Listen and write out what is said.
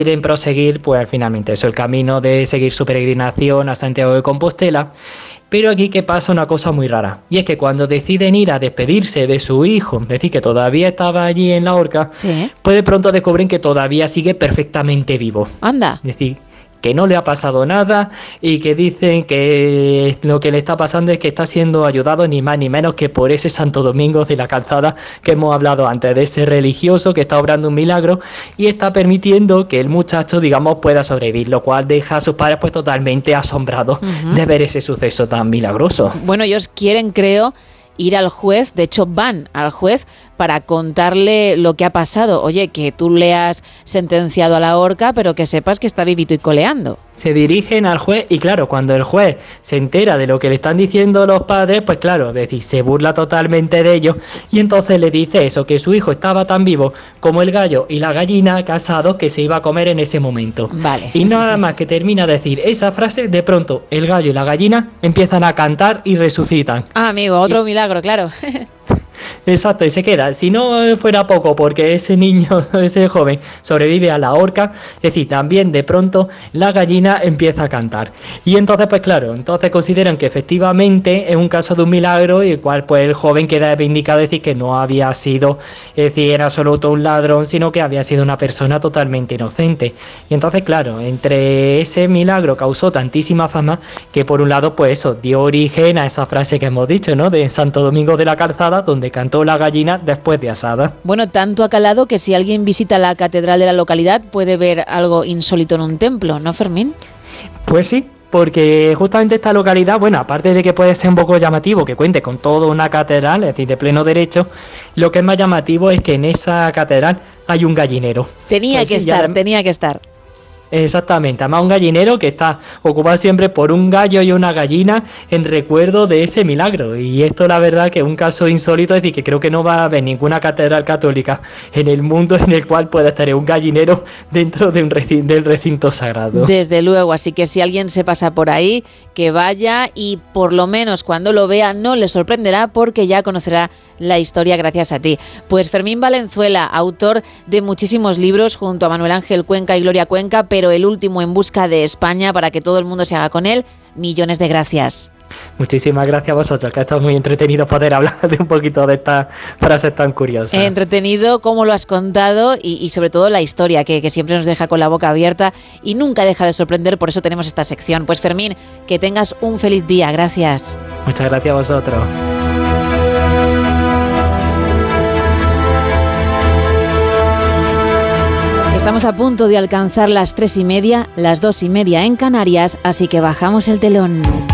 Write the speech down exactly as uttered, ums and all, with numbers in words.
quieren proseguir, pues finalmente eso, el camino de seguir su peregrinación a Santiago de Compostela. Pero aquí que pasa una cosa muy rara, y es que cuando deciden ir a despedirse de su hijo, es decir, que todavía estaba allí en la horca, sí. pues de pronto descubren que todavía sigue perfectamente vivo. Anda. Es decir, que no le ha pasado nada y que dicen que lo que le está pasando es que está siendo ayudado ni más ni menos que por ese Santo Domingo de la Calzada que hemos hablado antes, de ese religioso que está obrando un milagro y está permitiendo que el muchacho, digamos, pueda sobrevivir, lo cual deja a sus padres pues totalmente asombrados uh-huh. de ver ese suceso tan milagroso. Bueno, ellos quieren, creo, ir al juez, de hecho van al juez para contarle lo que ha pasado. Oye, que tú le has sentenciado a la horca, pero que sepas que está vivito y coleando. Se dirigen al juez y claro, cuando el juez se entera de lo que le están diciendo los padres, pues claro, es decir, se burla totalmente de ellos y entonces le dice eso, que su hijo estaba tan vivo como el gallo y la gallina casados que se iba a comer en ese momento. Vale. Y nada más que termina de decir esa frase, de pronto el gallo y la gallina empiezan a cantar y resucitan. Ah, amigo, otro y... milagro, claro. Exacto, y se queda. Si no fuera poco, porque ese niño, ese joven, sobrevive a la horca, es decir, también de pronto la gallina empieza a cantar. Y entonces, pues claro, entonces consideran que efectivamente es un caso de un milagro, y el cual pues el joven queda vindicado, es decir, que no había sido, es decir, en absoluto un ladrón, sino que había sido una persona totalmente inocente. Y entonces, claro, entre ese milagro causó tantísima fama que por un lado, pues eso, dio origen a esa frase que hemos dicho, ¿no? De Santo Domingo de la Calzada, donde cantó la gallina después de asada. Bueno, tanto ha calado que si alguien visita la catedral de la localidad puede ver algo insólito en un templo, ¿no, Fermín? Pues sí, porque justamente esta localidad, bueno, aparte de que puede ser un poco llamativo, que cuente con toda una catedral, es decir, de pleno derecho, lo que es más llamativo es que en esa catedral hay un gallinero. Tenía pues que sí, estar, adem- tenía que estar. Exactamente, además un gallinero que está ocupado siempre por un gallo y una gallina en recuerdo de ese milagro. Y esto la verdad que es un caso insólito, es decir, que creo que no va a haber ninguna catedral católica en el mundo en el cual pueda estar un gallinero dentro de un recinto, del recinto sagrado. Desde luego, así que si alguien se pasa por ahí, que vaya y por lo menos cuando lo vea no le sorprenderá porque ya conocerá la historia gracias a ti. Pues Fermín Valenzuela, autor de muchísimos libros junto a Manuel Ángel Cuenca y Gloria Cuenca, pero el último En busca de España, para que todo el mundo se haga con él. Millones de gracias. Muchísimas gracias a vosotros, que ha estado muy entretenido poder hablar de un poquito de estas frases tan curiosas. Entretenido cómo lo has contado y, y sobre todo la historia, que, que siempre nos deja con la boca abierta y nunca deja de sorprender, por eso tenemos esta sección. Pues Fermín, que tengas un feliz día. Gracias. Muchas gracias a vosotros. Estamos a punto de alcanzar las tres y media, las dos y media en Canarias, así que bajamos el telón.